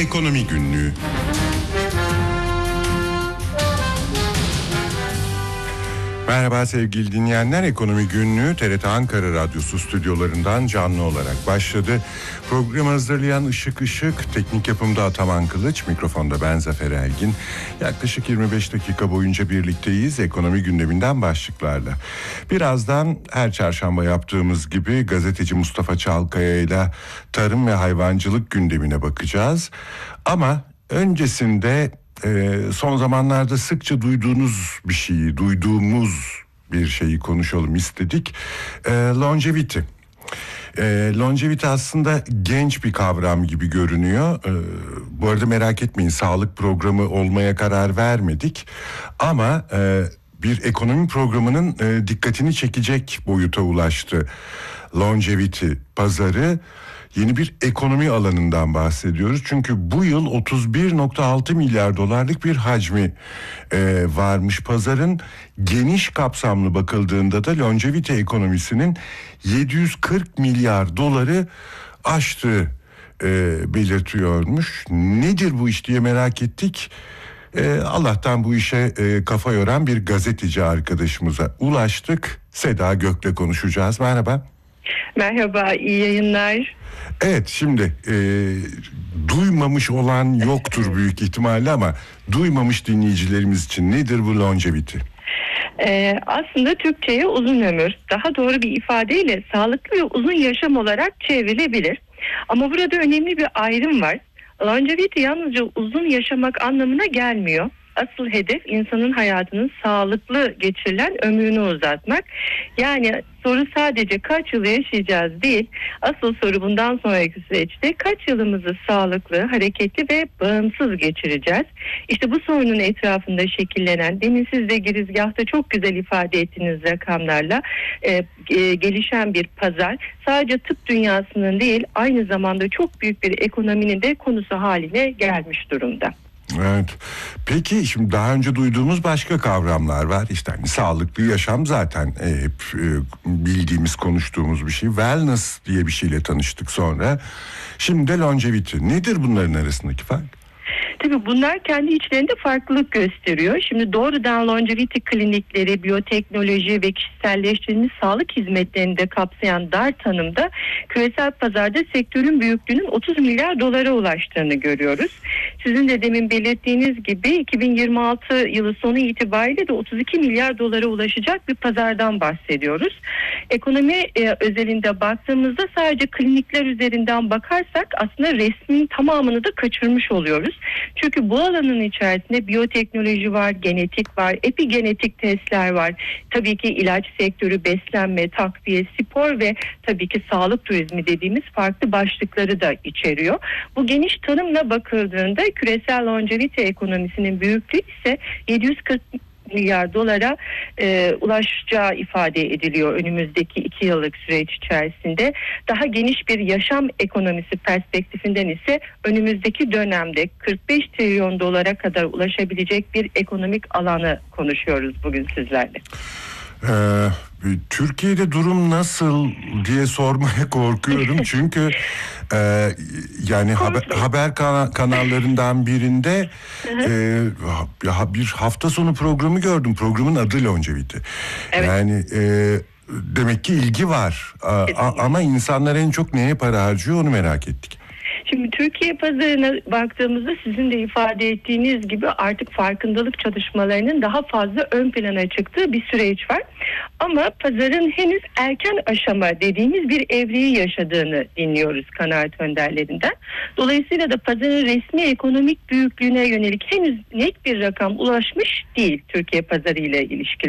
Ekonomi Günlüğü. Merhaba sevgili dinleyenler, Ekonomi Günlüğü TRT Ankara Radyosu stüdyolarından canlı olarak başladı. Programı hazırlayan Işık, teknik yapımda Ataman Kılıç, mikrofonda ben Zafer Ergin. Yaklaşık 25 dakika boyunca birlikteyiz ekonomi gündeminden başlıklarla. Birazdan her çarşamba yaptığımız gibi gazeteci Mustafa Çalkaya ile tarım ve hayvancılık gündemine bakacağız. Ama öncesinde son zamanlarda sıkça duyduğumuz bir şeyi konuşalım istedik. Longevity. Longevity aslında genç bir kavram gibi görünüyor. Bu arada merak etmeyin, sağlık programı olmaya karar vermedik. Ama bir ekonomi programının dikkatini çekecek boyuta ulaştı. Longevity pazarı. Yeni bir ekonomi alanından bahsediyoruz. Çünkü bu yıl 31.6 milyar dolarlık bir hacmi varmış. Pazarın geniş kapsamlı bakıldığında da longevity ekonomisinin 740 milyar doları aştığı belirtiyormuş. Nedir bu iş diye merak ettik. Allah'tan bu işe kafa yoran bir gazeteci arkadaşımıza ulaştık. Seda Gök'le konuşacağız. Merhaba. Merhaba, iyi yayınlar. Evet, şimdi duymamış olan yoktur büyük ihtimalle, ama duymamış dinleyicilerimiz için nedir bu longevity? Aslında Türkçe'ye uzun ömür, daha doğru bir ifadeyle sağlıklı ve uzun yaşam olarak çevrilebilir. Ama burada önemli bir ayrım var. Longevity yalnızca uzun yaşamak anlamına gelmiyor. Asıl hedef insanın hayatının sağlıklı geçirilen ömrünü uzatmak. Yani soru sadece kaç yıl yaşayacağız değil. Asıl soru bundan sonraki süreçte kaç yılımızı sağlıklı, hareketli ve bağımsız geçireceğiz. İşte bu sorunun etrafında şekillenen, demin siz de girizgahta çok güzel ifade ettiğiniz rakamlarla gelişen bir pazar. Sadece tıp dünyasının değil, aynı zamanda çok büyük bir ekonominin de konusu haline gelmiş durumda. Evet. Peki şimdi daha önce duyduğumuz başka kavramlar var. İşte hani sağlıklı yaşam zaten hep bildiğimiz, konuştuğumuz bir şey. Wellness diye bir şeyle tanıştık sonra. Şimdi de longevity. Nedir bunların arasındaki fark? Tabii bunlar kendi içlerinde farklılık gösteriyor. Şimdi doğrudan longevity klinikleri, biyoteknoloji ve kişiselleştirilmiş sağlık hizmetlerini de kapsayan dar tanımda küresel pazarda sektörün büyüklüğünün 30 milyar dolara ulaştığını görüyoruz. Sizin de demin belirttiğiniz gibi 2026 yılı sonu itibariyle de 32 milyar dolara ulaşacak bir pazardan bahsediyoruz. Ekonomi özelinde baktığımızda sadece klinikler üzerinden bakarsak aslında resmin tamamını da kaçırmış oluyoruz. Çünkü bu alanın içerisinde biyoteknoloji var, genetik var, epigenetik testler var. Tabii ki ilaç sektörü, beslenme, takviye, spor ve tabii ki sağlık turizmi dediğimiz farklı başlıkları da içeriyor. Bu geniş tanımla bakıldığında küresel longevity ekonomisinin büyüklüğü ise 740 milyar dolara ulaşacağı ifade ediliyor önümüzdeki 2 yıllık süreç içerisinde. Daha geniş bir yaşam ekonomisi perspektifinden ise önümüzdeki dönemde 45 trilyon dolara kadar ulaşabilecek bir ekonomik alanı konuşuyoruz bugün sizlerle. Türkiye'de durum nasıl diye sormaya korkuyorum çünkü yani haber kanallarından birinde bir hafta sonu programı gördüm. Programın adı Longevity. Evet. Yani demek ki ilgi var. Ama insanlar en çok neye para harcıyor onu merak ettik. Şimdi Türkiye pazarına baktığımızda sizin de ifade ettiğiniz gibi artık farkındalık çalışmalarının daha fazla ön plana çıktığı bir süreç var. Ama pazarın henüz erken aşama dediğimiz bir evreyi yaşadığını dinliyoruz kanaat önderlerinden. Dolayısıyla da pazarın resmi ekonomik büyüklüğüne yönelik henüz net bir rakam ulaşmış değil Türkiye pazarı ile ilişkili